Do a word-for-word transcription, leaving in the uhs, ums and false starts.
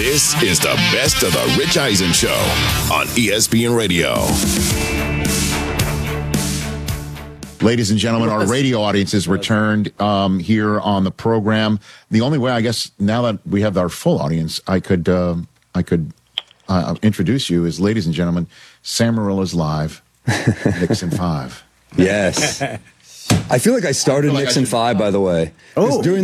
This is the best of the Rich Eisen Show on E S P N Radio. Ladies and gentlemen, our radio audience has returned um, here on the program. The only way, I guess, now that we have our full audience, I could uh, I could uh, introduce you as, ladies and gentlemen, Sam Marilla's Live, Nixon five. Yes. I feel like I started I like Nixon I five, by the way. Oh. During